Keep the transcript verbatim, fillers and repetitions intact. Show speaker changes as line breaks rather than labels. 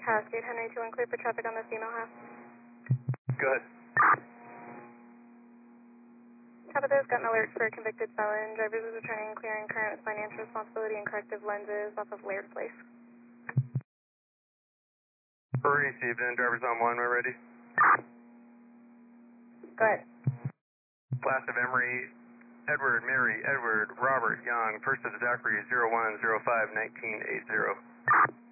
Cascade, Henry two one, clear for traffic on the female half.
Go ahead.
Top of this, got an alert for a convicted felon. Drivers is returning, clearing current with financial responsibility and corrective lenses off of Laird Place.
Received in, drivers on one, we're ready.
Go ahead.
Class of Emery, Edward, Mary, Edward, Robert, Young, first of Zachary, zero one zero five nineteen eighty.